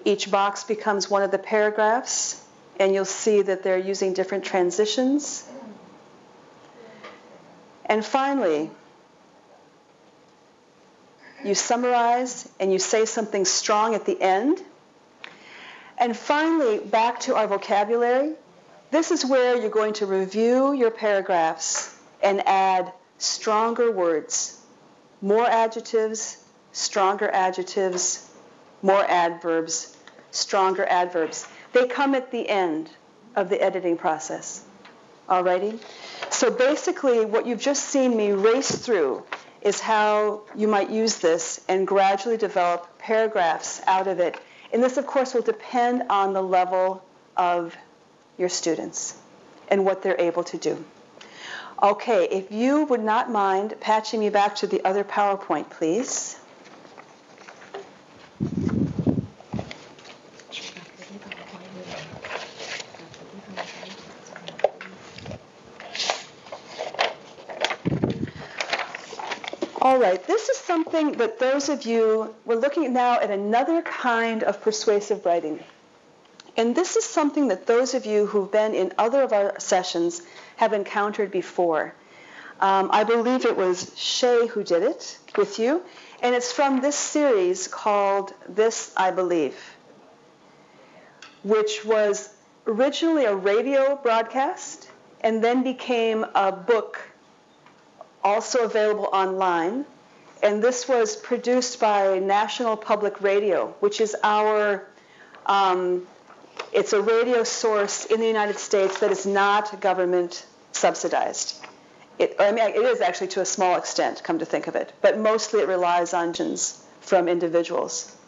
Each box becomes one of the paragraphs, and you'll see that they're using different transitions. And finally, you summarize and you say something strong at the end. And finally, back to our vocabulary. This is where you're going to review your paragraphs and add stronger words, more adjectives, stronger adjectives, more adverbs, stronger adverbs. They come at the end of the editing process. Alrighty? So basically, what you've just seen me race through is how you might use this and gradually develop paragraphs out of it. And this, of course, will depend on the level of your students and what they're able to do. Okay, if you would not mind patching me back to the other PowerPoint, please. All right, this is something that those of you, we're looking now at another kind of persuasive writing. And this is something that those of you who've been in other of our sessions have encountered before. I believe it was Shay who did it with you. And it's from this series called This I Believe, which was originally a radio broadcast and then became a book also available online. And this was produced by National Public Radio, which is our, it's a radio source in the United States that is not government subsidized. It is actually to a small extent, come to think of it, but mostly it relies on donations from individuals.